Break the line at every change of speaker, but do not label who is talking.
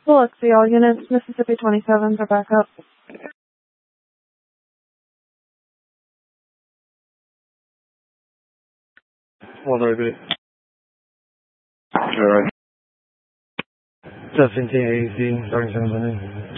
Biloxi, all units, Mississippi 27 for backup.
One right.
All right.
17 AC, starting 7